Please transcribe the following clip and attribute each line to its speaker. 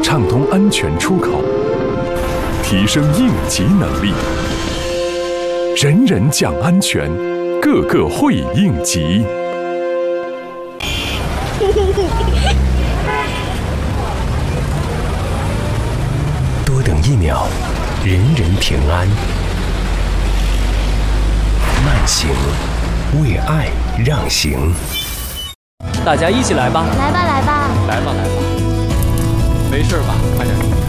Speaker 1: 畅通安全出口，提升应急能力，人人讲安全，个个会应急。
Speaker 2: 多等1秒，人人平安。慢行，为爱让行。
Speaker 3: 大家一起来吧！
Speaker 4: 来吧，来吧！
Speaker 3: 来吧，来吧！没事吧？快点。